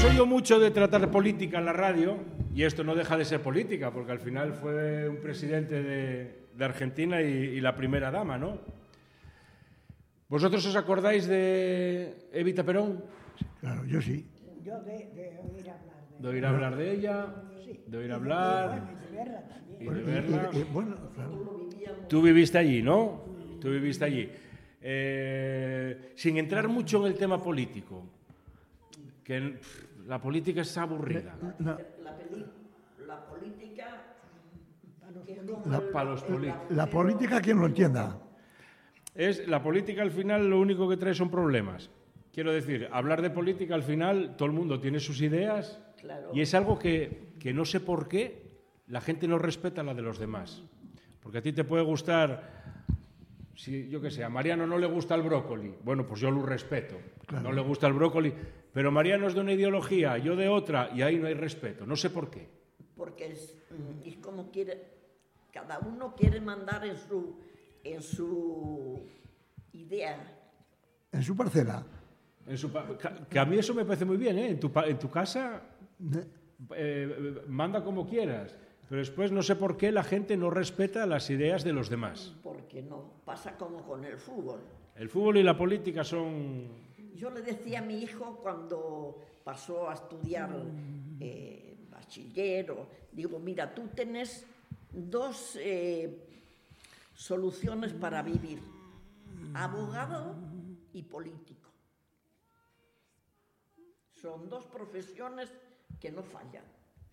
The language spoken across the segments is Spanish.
soy yo mucho de tratar política en la radio, y esto no deja de ser política, porque al final fue un presidente de Argentina y la primera dama, ¿no? ¿Vosotros os acordáis de Evita Perón? Claro, yo sí. Yo de oír hablar de De oír hablar de ella, sí. de oír hablar Bueno, y de verla también. y de verla. Bueno, claro. Tú viviste allí, ¿no? Tú viviste allí. Sin entrar mucho en el tema político, que la política es aburrida. La política Para los políticos. La política, quien lo entienda. La política al final lo único que trae son problemas. Quiero decir, hablar de política al final todo el mundo tiene sus ideas, claro. Y es algo que no sé por qué la gente no respeta la de los demás. Porque a ti te puede gustar, si, yo qué sé, a Mariano no le gusta el brócoli. Bueno, pues yo lo respeto. Claro. No le gusta el brócoli, pero Mariano es de una ideología, yo de otra, y ahí no hay respeto. No sé por qué. Porque es como quiere, cada uno quiere mandar en su idea. En su parcela. Que a mí eso me parece muy bien, ¿eh? En tu casa manda como quieras, pero después no sé por qué la gente no respeta las ideas de los demás. Porque no pasa como con el fútbol. El fútbol y la política son... Yo le decía a mi hijo cuando pasó a estudiar bachiller, digo, mira, tú tienes dos soluciones para vivir, abogado y político. Son dos profesiones que no fallan.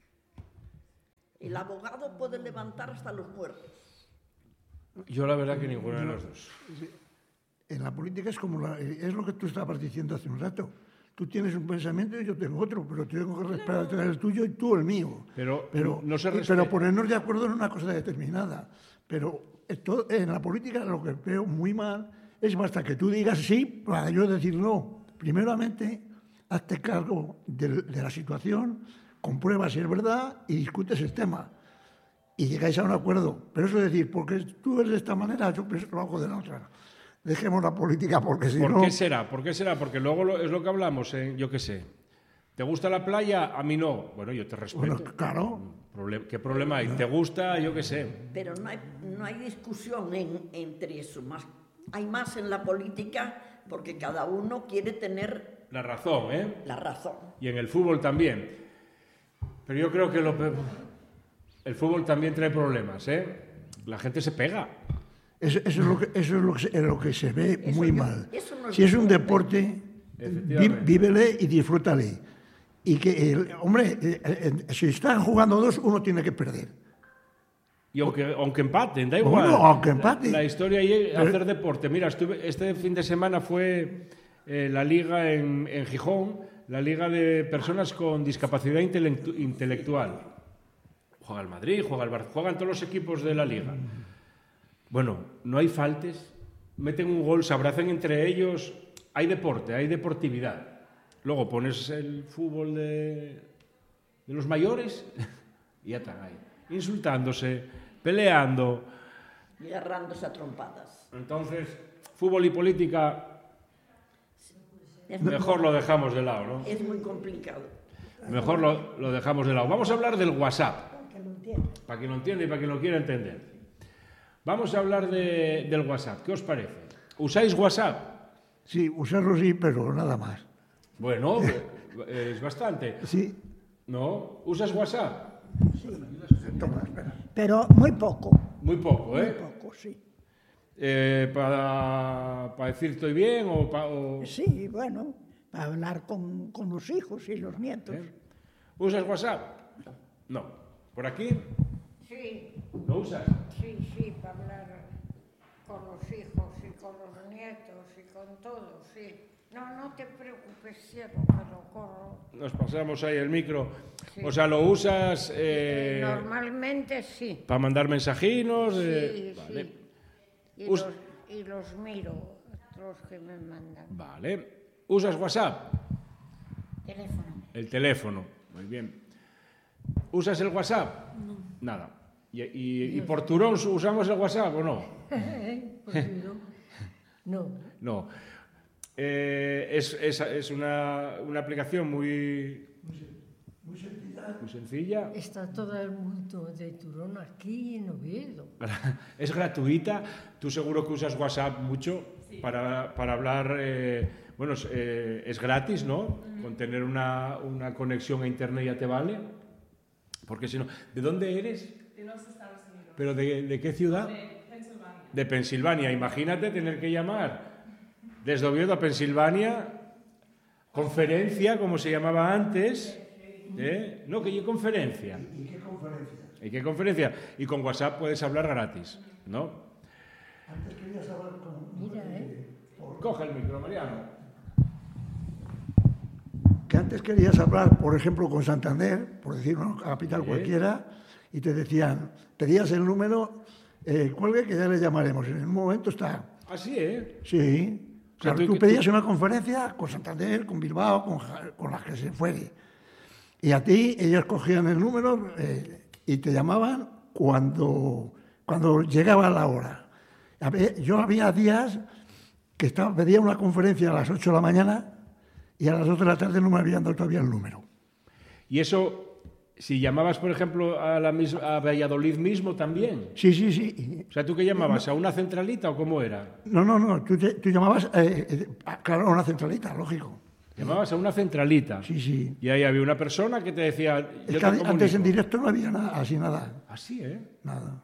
El abogado puede levantar hasta los muertos. Yo la verdad que ninguno de los dos. En la política es como es lo que tú estabas diciendo hace un rato. Tú tienes un pensamiento y yo tengo otro, pero tengo que respetar el tuyo y tú el mío. Pero no se pero respeta. ponernos de acuerdo en una cosa determinada. Pero en la política lo que veo muy mal es basta que tú digas sí para yo decir no. Primeramente, hazte cargo de la situación, comprueba si es verdad y discutes el tema. Y llegáis a un acuerdo. Pero eso es decir, porque tú eres de esta manera, yo lo hago de la otra. Dejemos la política porque si no... ¿Por qué será? Porque luego es lo que hablamos, yo qué sé. ¿Te gusta la playa? A mí no. Bueno, yo te respeto. Bueno, claro. ¿Qué problema hay? ¿Te gusta? Yo qué sé. Pero no hay discusión entre eso. Hay más en la política porque cada uno quiere tener... La razón, ¿eh? La razón. Y en el fútbol también. Pero yo creo que el fútbol también trae problemas, ¿eh? La gente se pega. Eso es lo que se ve muy mal. No si es un deporte, vívele y disfrútale. Y que, si están jugando dos, uno tiene que perder. Y aunque empaten, da igual. Bueno, aunque empaten. La historia es hacer deporte. Mira, este fin de semana fue la liga en Gijón, la liga de personas con discapacidad intelectual. Juega el Madrid, juega el Barça, juegan todos los equipos de la liga. Bueno, no hay faltes, meten un gol, se abrazan entre ellos, hay deporte, hay deportividad. Luego pones el fútbol de los mayores y ya están ahí, insultándose, peleando. Y agarrándose a trompadas. Entonces, fútbol y política, mejor lo dejamos de lado, ¿no? Es muy complicado. Mejor lo dejamos de lado. Vamos a hablar del WhatsApp. Para que lo entienda. Para quien lo entienda y para quien lo quiera entender. Vamos a hablar del WhatsApp. ¿Qué os parece? ¿Usáis WhatsApp? Sí, usarlo sí, pero nada más. Bueno, es bastante. Sí. ¿No? ¿Usas WhatsApp? Sí. Toma, espera. Pero muy poco. Muy poco, ¿eh? Muy poco, sí. ¿Para decir estoy bien o...? Sí, bueno, para hablar con los hijos y los nietos. ¿Usas WhatsApp? No. ¿Por aquí? Sí, ¿Lo usas? sí, para hablar con los hijos y con los nietos y con todo, sí. No te preocupes, cierro, que lo corro. Nos pasamos ahí el micro. Sí. O sea, ¿lo usas Normalmente sí. para mandar mensajinos? Sí, Vale. sí. Us- Y los miro, los que me mandan. Vale. ¿Usas WhatsApp? Teléfono. El teléfono. Muy bien. ¿Usas el WhatsApp? No. Nada. ¿Y por turón usamos el WhatsApp o no? No. No. Es una aplicación muy Muy sencilla. Muy sencilla. Está todo el mundo de Turón aquí en Oviedo. Es gratuita. Tú seguro que usas WhatsApp mucho para hablar. Bueno, es gratis, ¿no? Con tener una conexión a internet ya te vale. Porque si no, ¿de dónde eres? De los Estados Unidos. ¿Pero de qué ciudad? De Pensilvania. De Pensilvania. Imagínate tener que llamar desde Oviedo a Pensilvania. Conferencia, como se llamaba antes. No, que hay conferencia. ¿Y qué conferencia? ¿Y qué conferencia? Y con WhatsApp puedes hablar gratis, ¿no? Antes querías hablar con... Mira, Coge el micro, Mariano. Que antes querías hablar, por ejemplo, con Santander, por decir una capital Sí. cualquiera, y te decían, pedías el número, cuelgue que ya le llamaremos. En un momento está. Así, ¿eh? Sí. O sea, Claro, tú pedías una conferencia con Santander, con Bilbao, con las que se fuere. Y a ti ellos cogían el número y te llamaban cuando llegaba la hora. Yo había días que pedía una conferencia a las 8 de la mañana y a las 2 de la tarde no me habían dado todavía el número. Y eso, si llamabas, por ejemplo, a Valladolid mismo también. Sí, sí, sí. O sea, ¿tú qué llamabas? ¿A una centralita o cómo era? No, tú llamabas, claro, a una centralita, lógico. Llamabas a una centralita. Sí, sí. Y ahí había una persona que te decía... Es yo que te antes en comunico. directo no había nada, así nada, Así, ¿eh? nada.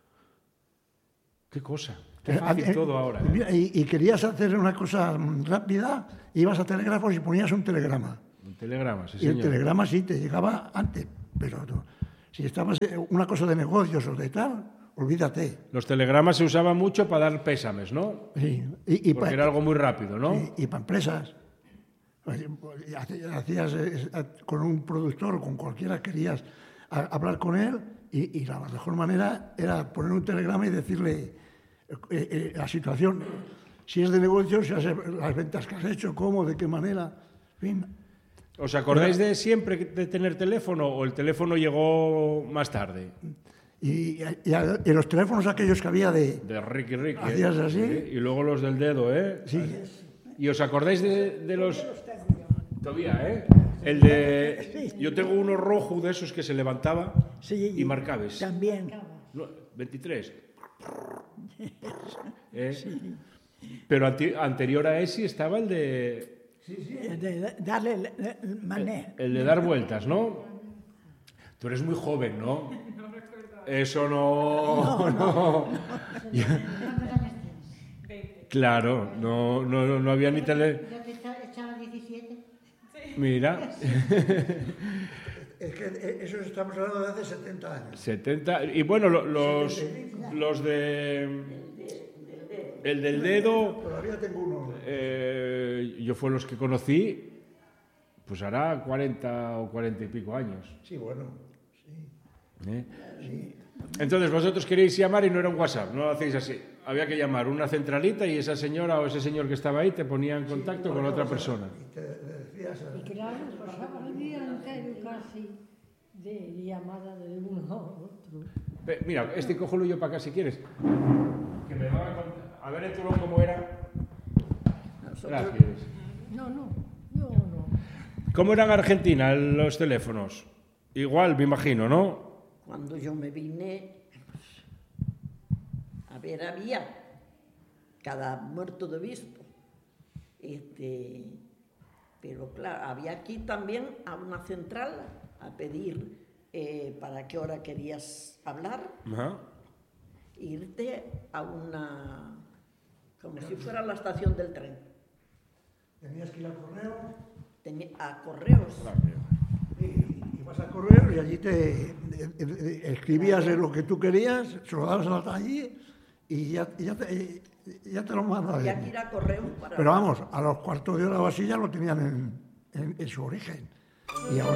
Qué cosa. Qué fácil todo ahora. Mira, y querías hacer una cosa rápida, ibas a telégrafos y ponías un telegrama. Un telegrama, sí, Y el señor. telegrama sí te llegaba antes, pero si estabas una cosa de negocios o de tal, olvídate. Los telegramas se usaban mucho para dar pésames, ¿no? Sí. Y Porque era algo muy rápido, ¿no? y para empresas. Hacías con un productor o con cualquiera, querías hablar con él y la mejor manera era poner un telegrama y decirle la situación. Si es de negocios, las ventas que has hecho, cómo, de qué manera, en fin. ¿Os acordáis de siempre de tener teléfono o el teléfono llegó más tarde? Y los teléfonos aquellos que había de... De Ricky Ricky. Hacías así. Sí, y luego los del dedo, ¿eh? Sí, ¿Y os acordáis de los...? Todavía, ¿eh? El de... Yo tengo uno rojo de esos que se levantaba Sí, y marcabas. También. No, 23. Pero anterior a ese estaba el de... De darle el mané. El de dar vueltas, ¿no? Tú eres muy joven, ¿no? Eso no... Claro, no había ni tele... ¿Ya te echaba 17? Mira, es que eso estamos hablando de hace 70 años. 70... Y bueno, los de... El del dedo... Todavía tengo uno. Yo fue los que conocí, pues hará 40 o 40 y pico años. Sí, bueno. Sí. ¿Eh? Entonces vosotros queréis llamar y no era un WhatsApp, no lo hacéis así. Había que llamar una centralita y esa señora o ese señor que estaba ahí te ponía en contacto con otra persona. Y te decías... Y claro, pasaba el día entero casi de llamada de uno a otro. Mira, cógelo yo para acá si quieres. Que me va a contar. A ver en Turón cómo era. Gracias. No, yo no. ¿Cómo eran en Argentina los teléfonos? Igual, me imagino, ¿no? Cuando yo me vine, pues, a ver, había cada muerto de obispo. Pero claro, había aquí también a una central a pedir para qué hora querías hablar, Ajá. irte a una, como si fuera la estación del tren. Tenías que ir al correo A correos. y vas al correo y allí te escribías lo que tú querías, se lo dabas allí y ya te lo mandaban. Había que ir a correos para... Pero vamos, a los cuartos de hora o así ya lo tenían en su origen. Y ahora